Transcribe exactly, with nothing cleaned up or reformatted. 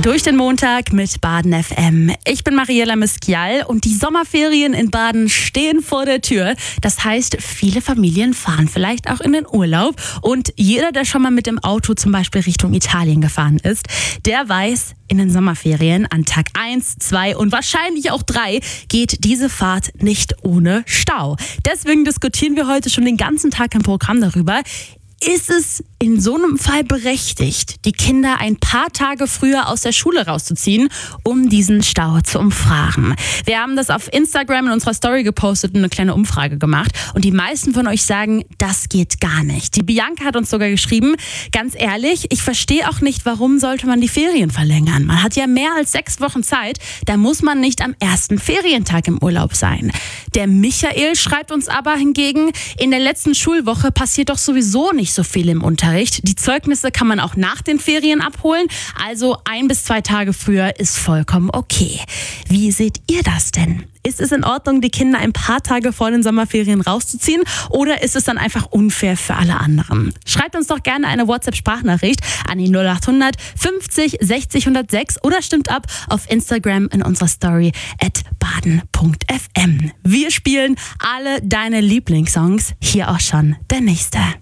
Durch den Montag mit Baden F M. Ich bin Mariella Miskial und die Sommerferien in Baden stehen vor der Tür. Das heißt, viele Familien fahren vielleicht auch in den Urlaub. Und jeder, der schon mal mit dem Auto zum Beispiel Richtung Italien gefahren ist, der weiß, in den Sommerferien an Tag eins, zwei und wahrscheinlich auch drei geht diese Fahrt nicht ohne Stau. Deswegen diskutieren wir heute schon den ganzen Tag im Programm darüber. Ist es in so einem Fall berechtigt, die Kinder ein paar Tage früher aus der Schule rauszuziehen, um diesen Stau zu umfahren? Wir haben das auf Instagram in unserer Story gepostet und eine kleine Umfrage gemacht. Und die meisten von euch sagen, das geht gar nicht. Die Bianca hat uns sogar geschrieben, ganz ehrlich, ich verstehe auch nicht, warum sollte man die Ferien verlängern? Man hat ja mehr als sechs Wochen Zeit, da muss man nicht am ersten Ferientag im Urlaub sein. Der Michael schreibt uns aber hingegen, in der letzten Schulwoche passiert doch sowieso nicht so viel im Unterricht. Die Zeugnisse kann man auch nach den Ferien abholen, also ein bis zwei Tage früher ist vollkommen okay. Wie seht ihr das denn? Ist es in Ordnung, die Kinder ein paar Tage vor den Sommerferien rauszuziehen oder ist es dann einfach unfair für alle anderen? Schreibt uns doch gerne eine WhatsApp-Sprachnachricht an die null acht hundert fünfzig sechzig hundertsechs oder stimmt ab auf Instagram in unserer Story at baden punkt f m. Wir spielen alle deine Lieblingssongs. Hier auch schon der nächste.